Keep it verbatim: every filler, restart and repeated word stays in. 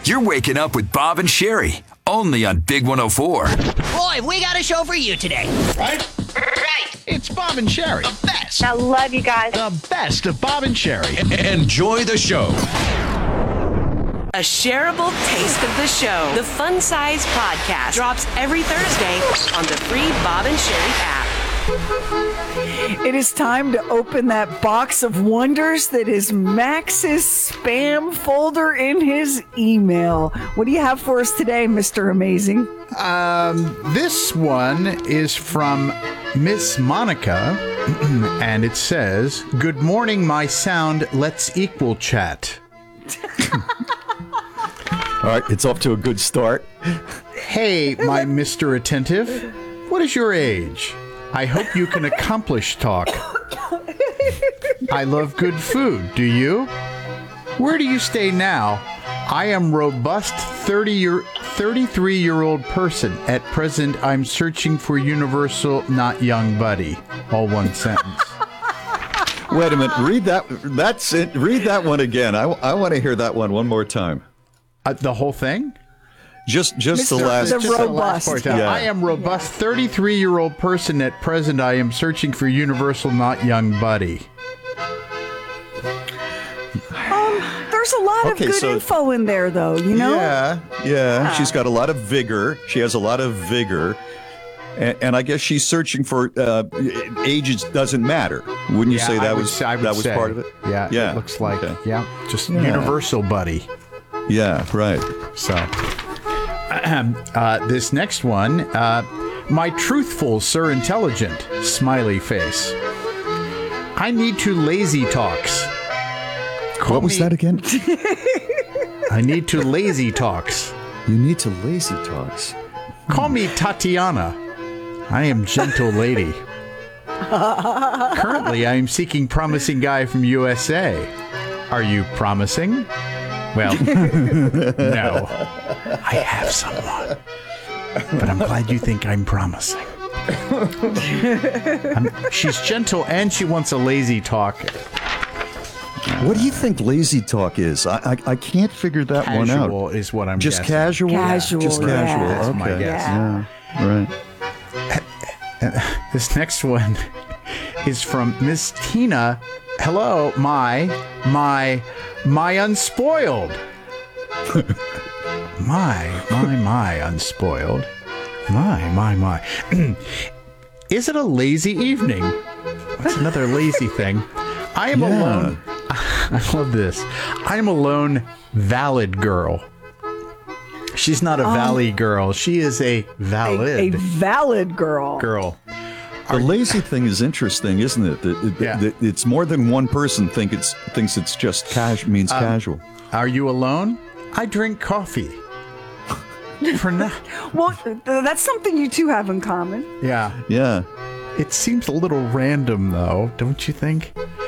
You're waking up with Bob and Sherry, only on Big one oh four. Boy, we got a show for you today. Right? Right. It's Bob and Sherry. The best. I love you guys. The best of Bob and Sherry. Enjoy the show. A shareable taste of the show. The Fun Size Podcast drops every Thursday on the free Bob and Sherry app. It is time to open that box of wonders that is Max's spam folder in his email. What do you have for us today, Mister Amazing? Um, this one is from Miss Monica, and it says, "Good morning, my sound. Let's equal chat." All right, it's off to a good start. Hey, my Mister Attentive. What is your age? I hope you can accomplish talk. I love good food. Do you? Where do you stay now? I am robust thirty-year, thirty-three-year-old person. At present, I'm searching for universal, not young buddy. All one sentence. Wait a minute. Read that. That's it. Read that one again. I, I want to hear that one one more time. Uh, the whole thing? Just just the Mister last. The Just the robust. last part. Yeah. I am robust thirty-three-year-old person. At present, I am searching for universal, not young buddy. Um, there's a lot Okay, of good so- info in there, though, you know? Yeah, yeah. She's got a lot of vigor. She has a lot of vigor. And, and I guess she's searching for uh, age doesn't matter. Wouldn't you Yeah, say I that would was say- I would that was say. part of it? Yeah, Yeah. it looks like, Okay. yeah, just Yeah. universal buddy. Yeah, right. So, uh, this next one, uh, my truthful, sir, intelligent, smiley face. I need to lazy talks. Call What was me- that again? I need to lazy talks. You need to lazy talks. Call me Tatiana. I am gentle lady. Currently, I am seeking promising guy from U S A. Are you promising? Well, no. I have someone. But I'm glad you think I'm promising. I'm, she's gentle and she wants a lazy talk. What do you think lazy talk is? I I, I can't figure that one out. Casual is what I'm Just guessing. casual? Casual, Just yeah. casual. That's okay. my guess. Yeah. Yeah. Right. This next one is from Miss Tina. Hello, my, my, my unspoiled. my, my, my unspoiled. My, my, my. Is it a lazy evening? That's another lazy thing. I am Yeah. alone. I love this. I am alone, valid girl. She's not a valley girl. She is a A, valid a valid girl. girl. The lazy thing is interesting, isn't it? That, it- Yeah. that it's more than one person think it's thinks it's just cash means Um, casual. Are you alone? I drink coffee. For now. Well, th- that's something you two have in common. Yeah. Yeah. It seems a little random, though, don't you think?